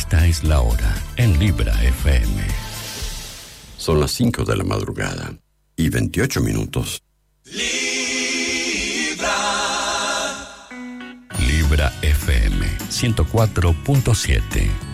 Esta es la hora en Libra FM. Son las 5 de la madrugada y 28 minutos. Libra FM 104.7.